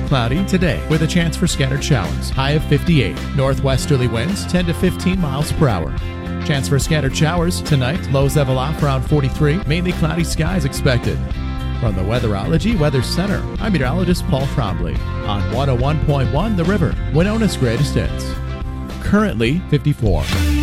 cloudy today with a chance for scattered showers. High of 58. Northwesterly winds 10 to 15 miles per hour. Chance for scattered showers tonight. Lows level off around 43. Mainly cloudy skies expected. From the Weatherology Weather Center, I'm meteorologist Paul Trombley on 101.1 The River, Winona's greatest hits. Currently 54.